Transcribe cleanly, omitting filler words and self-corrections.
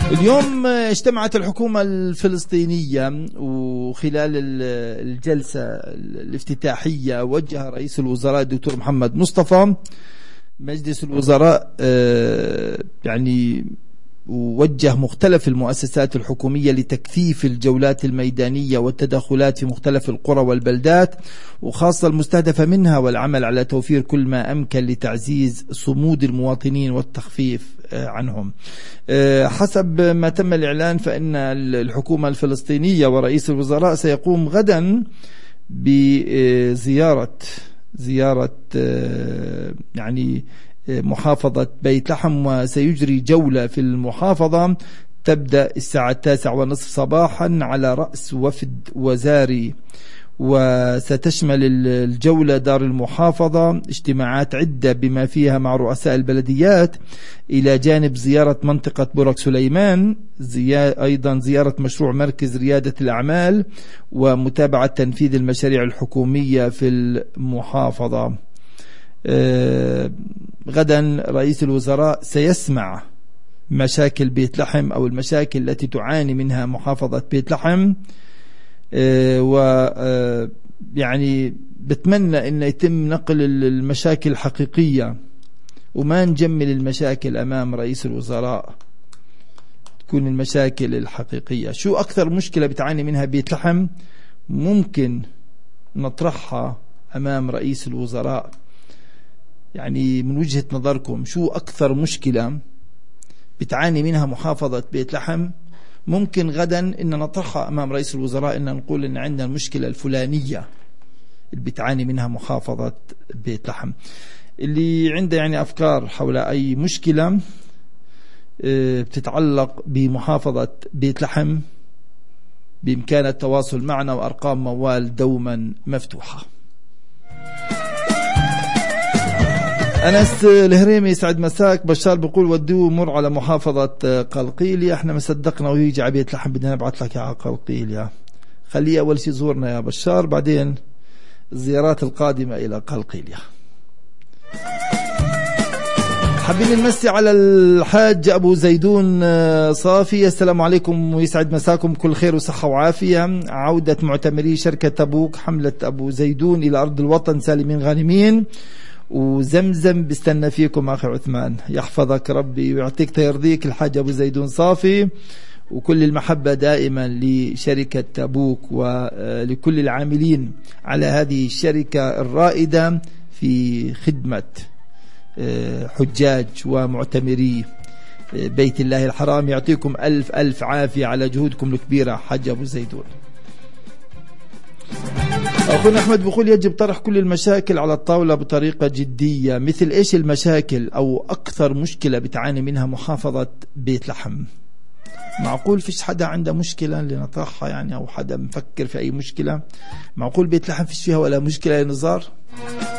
اليوم اجتمعت الحكومة الفلسطينية، وخلال الجلسة الافتتاحية وجه رئيس الوزراء الدكتور محمد مصطفى مجلس الوزراء يعني ووجه مختلف المؤسسات الحكومية لتكثيف الجولات الميدانية والتدخلات في مختلف القرى والبلدات، وخاصة المستهدفة منها، والعمل على توفير كل ما أمكن لتعزيز صمود المواطنين والتخفيف عنهم. حسب ما تم الإعلان فإن الحكومة الفلسطينية ورئيس الوزراء سيقوم غدا بزيارة يعني محافظة بيت لحم، وسيجري جولة في المحافظة تبدأ الساعة 9:30 صباحا على رأس وفد وزاري، وستشمل الجولة دار المحافظة اجتماعات عدة بما فيها مع رؤساء البلديات، إلى جانب زيارة منطقة برك سليمان، أيضا زيارة مشروع مركز ريادة الأعمال، ومتابعة تنفيذ المشاريع الحكومية في المحافظة. غدا رئيس الوزراء سيسمع مشاكل بيت لحم أو المشاكل التي تعاني منها محافظة بيت لحم، ويعني بتمنى أن يتم نقل المشاكل الحقيقية وما نجمل المشاكل أمام رئيس الوزراء، تكون المشاكل الحقيقية. شو أكثر مشكلة بتعاني منها بيت لحم ممكن نطرحها أمام رئيس الوزراء؟ يعني من وجهة نظركم شو أكثر مشكلة بتعاني منها محافظة بيت لحم ممكن غدا إن نطرحها أمام رئيس الوزراء، إن نقول إن عندنا المشكلة الفلانية اللي بتعاني منها محافظة بيت لحم. اللي عنده يعني أفكار حول أي مشكلة بتتعلق بمحافظة بيت لحم بإمكان التواصل معنا، وأرقام موال دوما مفتوحة. أنس الهريمي يسعد مساك. بشار بيقول ودوه مر على محافظة قلقيلية، احنا ما صدقنا ويجي على بيت لحم، بدنا نبعث لك على قلقيلية. خليه أول شيء زورنا يا بشار، بعدين الزيارات القادمة إلى قلقيلية. حابين نمسي على الحاج أبو زيدون صافي. السلام عليكم ويسعد مساكم، كل خير وصحة وعافية. عودة معتمري شركة تبوك حملة أبو زيدون إلى أرض الوطن سالمين غانمين، وزمزم بستنى فيكم أخي عثمان. يحفظك ربي ويعطيك تيرضيك الحاج أبو زيدون صافي، وكل المحبة دائما لشركة تبوك ولكل العاملين على هذه الشركة الرائدة في خدمة حجاج ومعتمري بيت الله الحرام. يعطيكم ألف ألف عافية على جهودكم الكبيرة حاج أبو زيدون. أخونا أحمد بيقول يجب طرح كل المشاكل على الطاولة بطريقة جدية. مثل إيش المشاكل أو أكثر مشكلة بتعاني منها محافظة بيت لحم؟ معقول فيش حدا عنده مشكلة لنطرحها يعني، أو حدا مفكر في أي مشكلة؟ معقول بيت لحم فيش فيها ولا مشكلة يا نزار؟